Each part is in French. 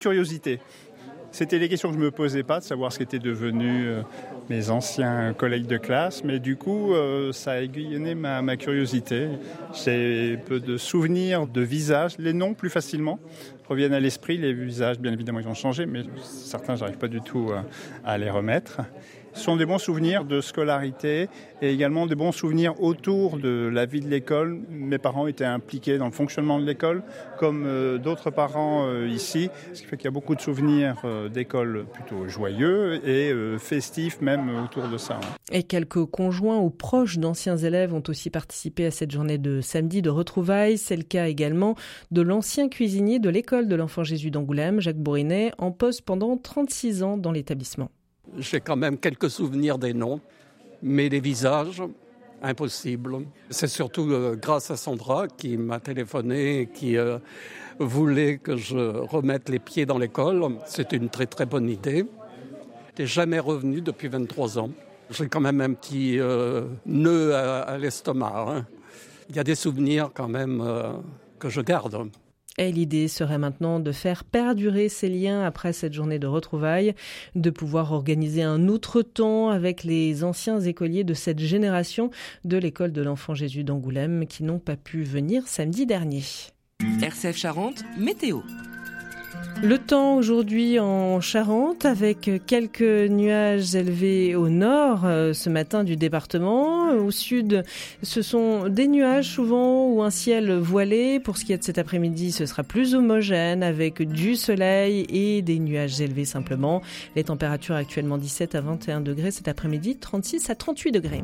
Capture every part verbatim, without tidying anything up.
Curiosité. C'était les questions que je ne me posais pas, de savoir ce qu'étaient devenus euh, mes anciens collègues de classe, mais du coup, euh, ça a aiguillonné ma, ma curiosité. J'ai peu de souvenirs de visages, les noms plus facilement reviennent à l'esprit, les visages bien évidemment ils ont changé, mais certains j'arrive pas du tout à, à les remettre. Ce sont des bons souvenirs de scolarité et également des bons souvenirs autour de la vie de l'école. Mes parents étaient impliqués dans le fonctionnement de l'école, comme euh, d'autres parents euh, ici, ce qui fait qu'il y a beaucoup de souvenirs euh, d'école plutôt joyeux et euh, festifs même autour de ça. Et quelques conjoints ou proches d'anciens élèves ont aussi participé à cette journée de samedi de retrouvailles. C'est le cas également de l'ancien cuisinier de l'école de l'Enfant Jésus d'Angoulême, Jacques Bourrinet, en poste pendant trente-six ans dans l'établissement. J'ai quand même quelques souvenirs des noms, mais les visages, impossible. C'est surtout euh, grâce à Sandra qui m'a téléphoné et qui euh, voulait que je remette les pieds dans l'école. C'était une très très bonne idée. Je n'étais jamais revenu depuis vingt-trois ans. J'ai quand même un petit euh, nœud à, à l'estomac. Hein. Il y a des souvenirs quand même euh, que je garde. Et l'idée serait maintenant de faire perdurer ces liens après cette journée de retrouvailles, de pouvoir organiser un autre temps avec les anciens écoliers de cette génération de l'école de l'Enfant Jésus d'Angoulême qui n'ont pas pu venir samedi dernier. R C F Charente, météo. Le temps aujourd'hui en Charente avec quelques nuages élevés au nord euh, ce matin du département. Au sud, ce sont des nuages souvent ou un ciel voilé. Pour ce qui est de cet après-midi, ce sera plus homogène avec du soleil et des nuages élevés simplement. Les températures actuellement dix-sept à vingt et un degrés cet après-midi, trente-six à trente-huit degrés.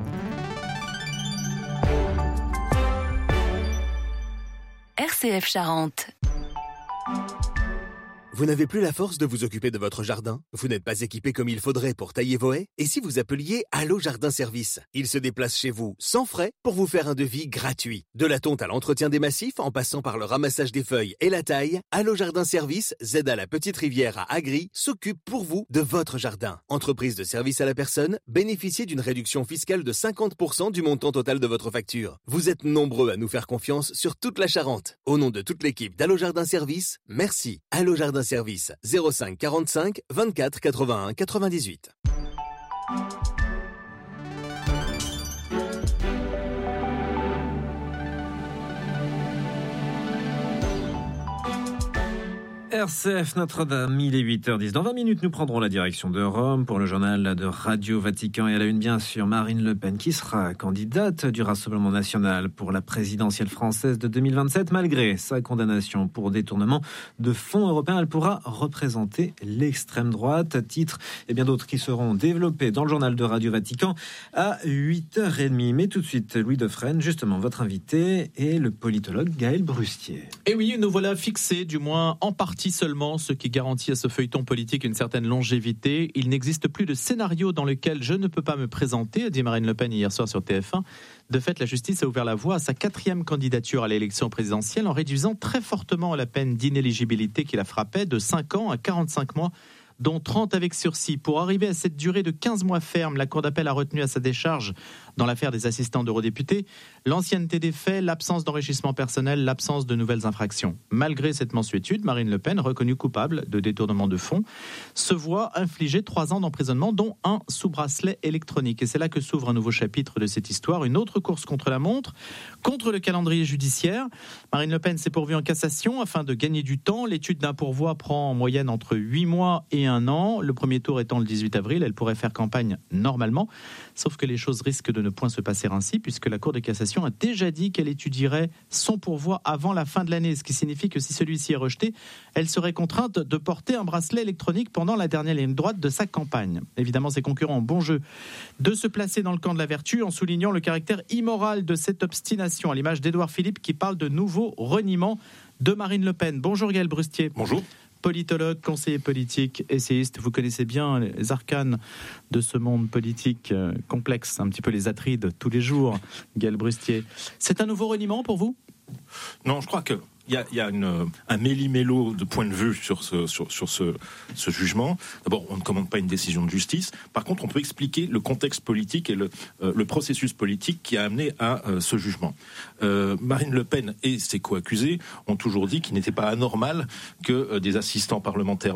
R C F Charente. Vous n'avez plus la force de vous occuper de votre jardin? Vous n'êtes pas équipé comme il faudrait pour tailler vos haies? Et si vous appeliez Allo Jardin Service? Ils se déplacent chez vous sans frais pour vous faire un devis gratuit. De la tonte à l'entretien des massifs, en passant par le ramassage des feuilles et la taille, Allo Jardin Service, Z à la Petite Rivière à Agri, s'occupe pour vous de votre jardin. Entreprise de service à la personne, bénéficiez d'une réduction fiscale de cinquante pour cent du montant total de votre facture. Vous êtes nombreux à nous faire confiance sur toute la Charente. Au nom de toute l'équipe d'Allo Jardin Service, merci. Allo Jardin Service, zéro cinq quarante-cinq vingt-quatre quatre-vingt-un quatre-vingt-dix-huit. R C F Notre-Dame, il est huit heures dix. Dans vingt minutes, nous prendrons la direction de Rome pour le journal de Radio Vatican. Et à la une, bien sûr, Marine Le Pen, qui sera candidate du Rassemblement national pour la présidentielle française de deux mille vingt-sept. Malgré sa condamnation pour détournement de fonds européens, elle pourra représenter l'extrême droite. Titres et bien d'autres qui seront développés dans le journal de Radio Vatican à huit heures trente. Mais tout de suite, Louis Defresne, justement, votre invité est le politologue Gaël Brustier. Et oui, nous voilà fixés, du moins en partie seulement, ce qui garantit à ce feuilleton politique une certaine longévité. Il n'existe plus de scénario dans lequel je ne peux pas me présenter, a dit Marine Le Pen hier soir sur T F un. De fait, la justice a ouvert la voie à sa quatrième candidature à l'élection présidentielle en réduisant très fortement la peine d'inéligibilité qui la frappait de cinq ans à quarante-cinq mois, dont trente avec sursis. Pour arriver à cette durée de quinze mois ferme, la Cour d'appel a retenu à sa décharge, dans l'affaire des assistants d'eurodéputés, l'ancienneté des faits, l'absence d'enrichissement personnel, l'absence de nouvelles infractions. Malgré cette mansuétude, Marine Le Pen, reconnue coupable de détournement de fonds, se voit infliger trois ans d'emprisonnement, dont un sous bracelet électronique. Et c'est là que s'ouvre un nouveau chapitre de cette histoire, une autre course contre la montre, contre le calendrier judiciaire. Marine Le Pen s'est pourvue en cassation afin de gagner du temps. L'étude d'un pourvoi prend en moyenne entre huit mois et un an. Le premier tour étant le dix-huit avril, elle pourrait faire campagne normalement. Sauf que les choses risquent de ne point se passer ainsi, puisque la Cour de cassation a déjà dit qu'elle étudierait son pourvoi avant la fin de l'année, ce qui signifie que si celui-ci est rejeté, elle serait contrainte de porter un bracelet électronique pendant la dernière ligne droite de sa campagne. Évidemment, ses concurrents ont bon jeu de se placer dans le camp de la vertu en soulignant le caractère immoral de cette obstination, à l'image d'Édouard Philippe qui parle de nouveau reniement de Marine Le Pen. Bonjour Gaël Brustier. Bonjour. Politologue, conseiller politique, essayiste, vous connaissez bien les arcanes de ce monde politique euh, complexe, un petit peu les Atrides tous les jours, Gaël Brustier. C'est un nouveau reniement pour vous ? Non, je crois que il y a, il y a une, un méli-mélo de points de vue sur ce, sur, sur ce, ce jugement. D'abord, on ne commande pas une décision de justice. Par contre, on peut expliquer le contexte politique et le, euh, le processus politique qui a amené à euh, ce jugement. Euh, Marine Le Pen et ses co-accusés ont toujours dit qu'il n'était pas anormal que euh, des assistants parlementaires